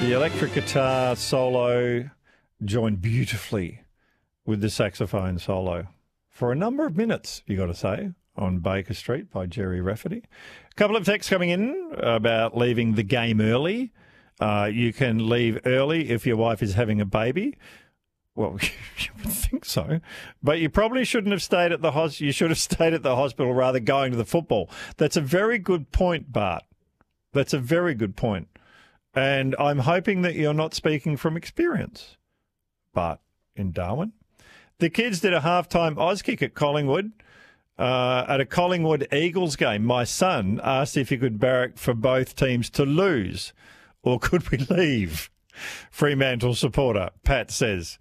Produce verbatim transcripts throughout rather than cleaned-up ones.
The electric guitar solo joined beautifully with the saxophone solo for a number of minutes, you got to say, on Baker Street by Jerry Rafferty. A couple of texts coming in about leaving the game early. Uh, you can leave early if your wife is having a baby. Well, you would think so, but you probably shouldn't have stayed at the hos. You should have stayed at the hospital rather going to the football. That's a very good point, Bart. That's a very good point. And I'm hoping that you're not speaking from experience, Bart, in Darwin. The kids did a halftime Auskick at Collingwood. Uh, at a Collingwood Eagles game, my son asked if he could barrack for both teams to lose, or could we leave? Fremantle supporter, Pat says.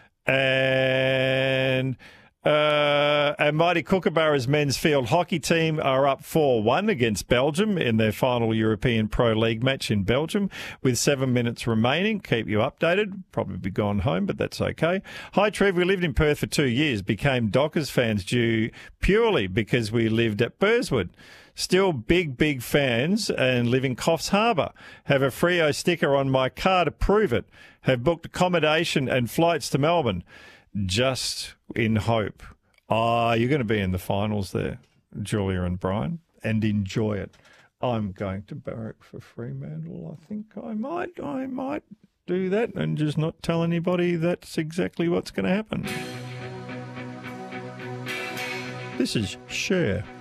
And uh, and Mighty Kookaburra's men's field hockey team are up four one against Belgium in their final European Pro League match in Belgium with seven minutes remaining. Keep you updated. Probably be gone home, but that's okay. Hi, Trev. We lived in Perth for two years, became Dockers fans due purely because we lived at Burswood. Still big, big fans and live in Coffs Harbour. Have a Freo sticker on my car to prove it. Have booked accommodation and flights to Melbourne. Just in hope. Ah, oh, you're going to be in the finals there, Julia and Brian, and enjoy it. I'm going to barrack for Fremantle. I think I might, I might do that and just not tell anybody that's exactly what's going to happen. This is Cher.